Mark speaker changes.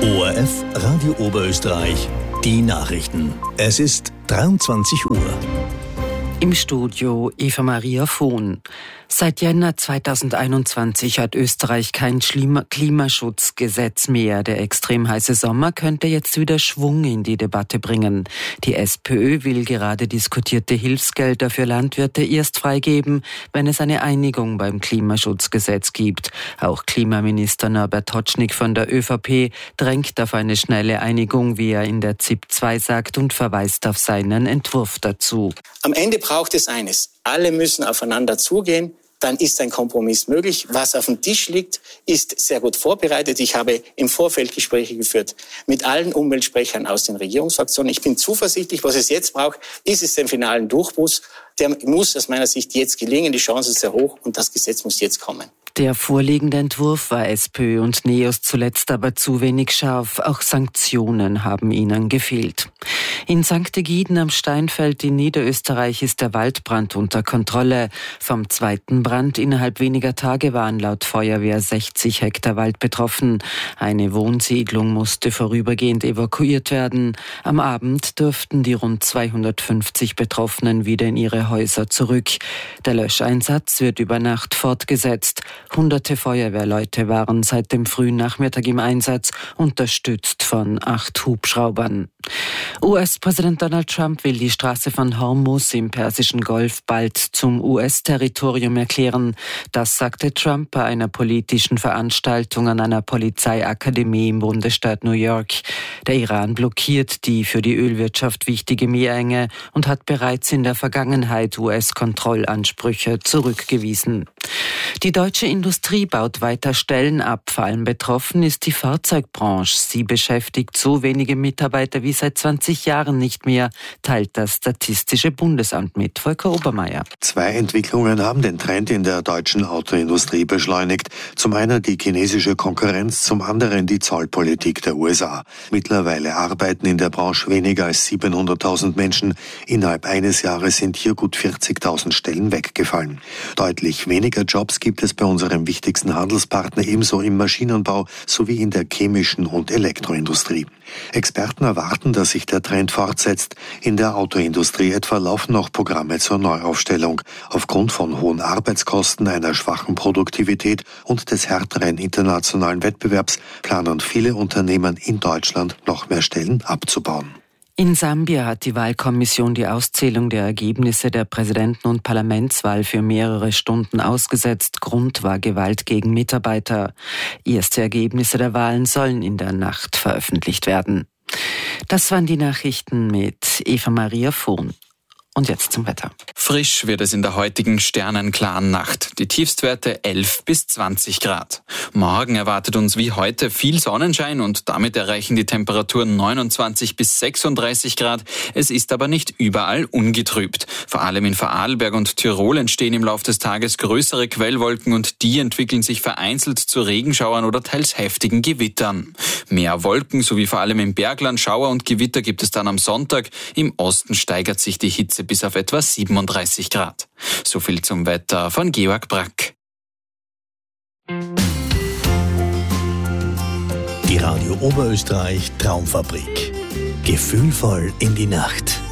Speaker 1: ORF Radio Oberösterreich, die Nachrichten. Es ist 23 Uhr.
Speaker 2: Im Studio Eva Maria Vohn. Seit Jänner 2021 hat Österreich kein Klimaschutzgesetz mehr. Der extrem heiße Sommer könnte jetzt wieder Schwung in die Debatte bringen. Die SPÖ will gerade diskutierte Hilfsgelder für Landwirte erst freigeben, wenn es eine Einigung beim Klimaschutzgesetz gibt. Auch Klimaminister Norbert Totschnig von der ÖVP drängt auf eine schnelle Einigung, wie er in der ZIP 2 sagt, und verweist auf seinen Entwurf dazu.
Speaker 3: Am Ende braucht es eines. Alle müssen aufeinander zugehen. Dann ist ein Kompromiss möglich. Was auf dem Tisch liegt, ist sehr gut vorbereitet. Ich habe im Vorfeld Gespräche geführt mit allen Umweltsprechern aus den Regierungsfraktionen. Ich bin zuversichtlich, was es jetzt braucht, ist es den finalen Durchbruch. Der muss aus meiner Sicht jetzt gelingen. Die Chance ist sehr hoch und das Gesetz muss jetzt kommen.
Speaker 2: Der vorliegende Entwurf war SPÖ und NEOS zuletzt aber zu wenig scharf. Auch Sanktionen haben ihnen gefehlt. In St. Egiden am Steinfeld in Niederösterreich ist der Waldbrand unter Kontrolle. Vom zweiten Brand innerhalb weniger Tage waren laut Feuerwehr 60 Hektar Wald betroffen. Eine Wohnsiedlung musste vorübergehend evakuiert werden. Am Abend durften die rund 250 Betroffenen wieder in ihre Häuser zurück. Der Löscheinsatz wird über Nacht fortgesetzt. Hunderte Feuerwehrleute waren seit dem frühen Nachmittag im Einsatz, unterstützt von 8 Hubschraubern. US-Präsident Donald Trump will die Straße von Hormuz im Persischen Golf bald zum US-Territorium erklären. Das sagte Trump bei einer politischen Veranstaltung an einer Polizeiakademie im Bundesstaat New York. Der Iran blockiert die für die Ölwirtschaft wichtige Meerenge und hat bereits in der Vergangenheit US-Kontrollansprüche zurückgewiesen. Die deutsche Industrie baut weiter Stellen ab. Vor allem betroffen ist die Fahrzeugbranche. Sie beschäftigt so wenige Mitarbeiter wie seit 20 Jahren nicht mehr, teilt das Statistische Bundesamt mit. Volker Obermeier.
Speaker 4: 2 Entwicklungen haben den Trend in der deutschen Autoindustrie beschleunigt. Zum einen die chinesische Konkurrenz, zum anderen die Zollpolitik der USA. Mittlerweile arbeiten in der Branche weniger als 700.000 Menschen. Innerhalb eines Jahres sind hier gut 40.000 Stellen weggefallen. Deutlich weniger Jobs gibt es bei unserem wichtigsten Handelspartner ebenso im Maschinenbau sowie in der chemischen und Elektroindustrie. Experten erwarten, dass sich der Trend fortsetzt. In der Autoindustrie etwa laufen noch Programme zur Neuaufstellung. Aufgrund von hohen Arbeitskosten, einer schwachen Produktivität und des härteren internationalen Wettbewerbs planen viele Unternehmen in Deutschland noch mehr Stellen abzubauen.
Speaker 2: In Sambia hat die Wahlkommission die Auszählung der Ergebnisse der Präsidenten- und Parlamentswahl für mehrere Stunden ausgesetzt. Grund war Gewalt gegen Mitarbeiter. Erste Ergebnisse der Wahlen sollen in der Nacht veröffentlicht werden. Das waren die Nachrichten mit Eva Maria Vohn. Und jetzt zum Wetter.
Speaker 5: Frisch wird es in der heutigen sternenklaren Nacht. Die Tiefstwerte 11 bis 20 Grad. Morgen erwartet uns wie heute viel Sonnenschein und damit erreichen die Temperaturen 29 bis 36 Grad. Es ist aber nicht überall ungetrübt. Vor allem in Vorarlberg und Tirol entstehen im Laufe des Tages größere Quellwolken und die entwickeln sich vereinzelt zu Regenschauern oder teils heftigen Gewittern. Mehr Wolken sowie vor allem im Bergland Schauer und Gewitter gibt es dann am Sonntag. Im Osten steigert sich die Hitze bis auf etwa 37 Grad. So viel zum Wetter von Georg Brack.
Speaker 1: Die Radio Oberösterreich Traumfabrik. Gefühlvoll in die Nacht.